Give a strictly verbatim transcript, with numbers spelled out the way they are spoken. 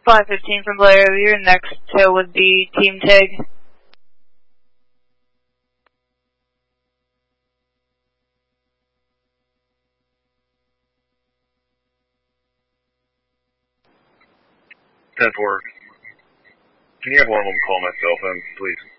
five fifteen from Blair, your next tail would be Team Tig. ten four. Can you have one of them call my cell phone, please?